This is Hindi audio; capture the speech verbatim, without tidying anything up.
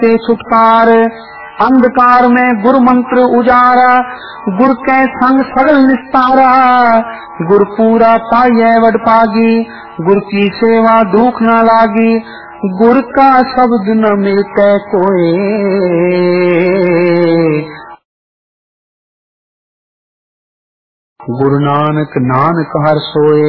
ते छुटकार। अंधकार में गुरु मंत्र उजारा, गुर के संग सगल निस्तारा। गुर पूरा पाइये वड पागी, गुर की सेवा दुख न लागी। गुर का शब्द न मिलते कोई, गुरु नानक नानक हर सोए।